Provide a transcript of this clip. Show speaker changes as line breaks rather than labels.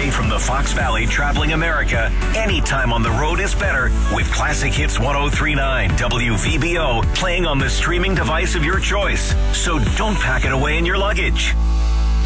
way from the Fox Valley, traveling America. Anytime on the road is better with Classic Hits 103.9 WVBO playing on the streaming device of your choice. So don't pack it away in your luggage.